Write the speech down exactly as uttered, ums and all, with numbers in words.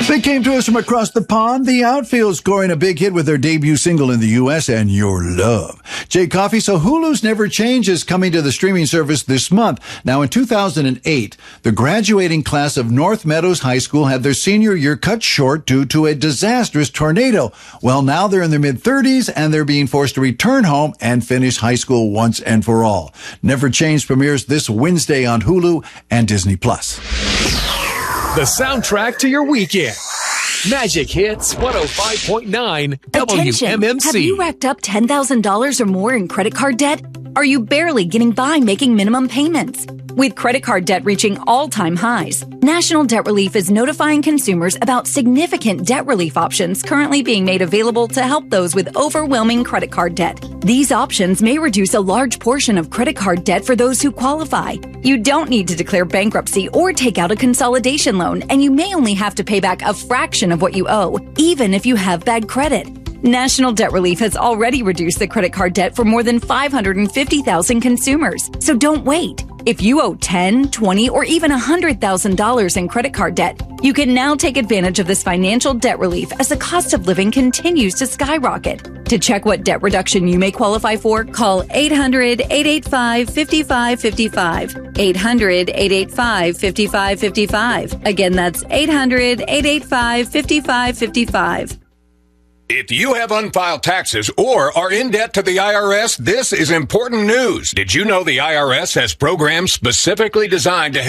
They came to us from across the pond. The Outfield scoring a big hit with their debut single in the U S and Your Love. Jay Coffey, so Hulu's Never Change is coming to the streaming service this month. Now, in two thousand eight, the graduating class of North Meadows High School had their senior year cut short due to a disastrous tornado. Well, now they're in their mid-thirties and they're being forced to return home and finish high school once and for all. Never Change premieres this Wednesday on Hulu and Disney Plus. The soundtrack to your weekend. Magic Hits one oh five point nine W M M C. Have you racked up ten thousand dollars or more in credit card debt? Are you barely getting by making minimum payments? With credit card debt reaching all-time highs, National Debt Relief is notifying consumers about significant debt relief options currently being made available to help those with overwhelming credit card debt. These options may reduce a large portion of credit card debt for those who qualify. You don't need to declare bankruptcy or take out a consolidation loan, and you may only have to pay back a fraction of what you owe, even if you have bad credit. National Debt Relief has already reduced the credit card debt for more than five hundred fifty thousand consumers. So don't wait. If you owe ten, twenty, or even one hundred thousand dollars in credit card debt, you can now take advantage of this financial debt relief as the cost of living continues to skyrocket. To check what debt reduction you may qualify for, call eight hundred, eight eight five, five five five five. eight hundred, eight eight five, five five five five. Again, that's eight hundred, eight eight five, five five five five. If you have unfiled taxes or are in debt to the I R S, this is important news. Did you know the I R S has programs specifically designed to